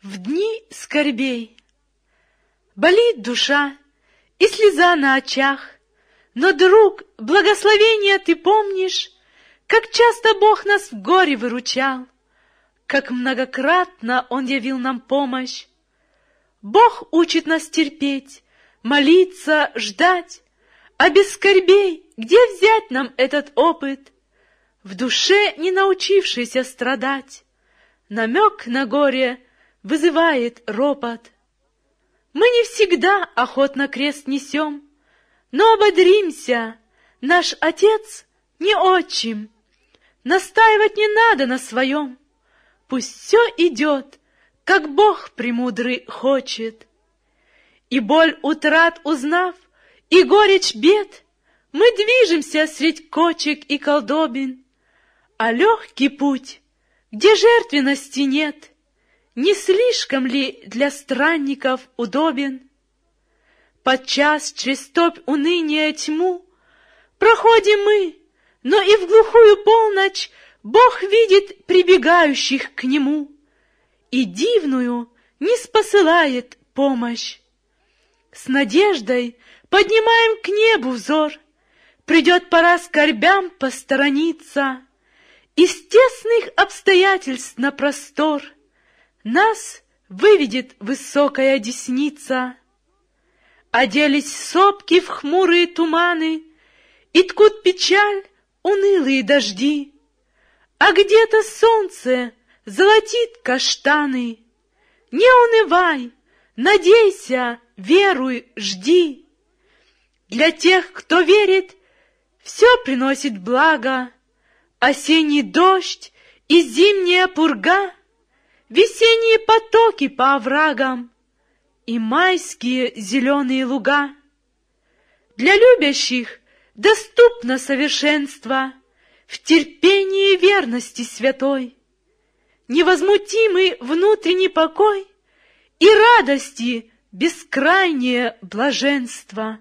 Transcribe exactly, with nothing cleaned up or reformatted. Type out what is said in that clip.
В дни скорбей болит душа и слеза на очах, но, друг, благословения ты помнишь, как часто Бог нас в горе выручал, как многократно Он явил нам помощь. Бог учит нас терпеть, молиться, ждать, а без скорбей где взять нам этот опыт? В душе, не научившейся страдать, намек на горе вызывает ропот. Мы не всегда охотно крест несем, но ободримся, наш Отец не отчим. Настаивать не надо на своем, пусть все идет, как Бог премудрый хочет. И боль утрат узнав, и горечь бед, мы движемся средь кочек и колдобин, а легкий путь, где жертвенности нет, не слишком ли для странников удобен? Подчас через топь уныния тьму проходим мы, но и в глухую полночь Бог видит прибегающих к Нему и дивную ниспосылает помощь. С надеждой поднимаем к небу взор, придет пора скорбям посторониться, из тесных обстоятельств на простор нас выведет высокая десница. Оделись сопки в хмурые туманы и ткут печаль унылые дожди, а где-то солнце золотит каштаны. Не унывай, надейся, веруй, жди. Для тех, кто верит, все приносит благо: осенний дождь и зимняя пурга, весенние потоки по оврагам и майские зеленые луга. Для любящих доступно совершенство в терпении и верности святой, невозмутимый внутренний покой и радости бескрайнее блаженство.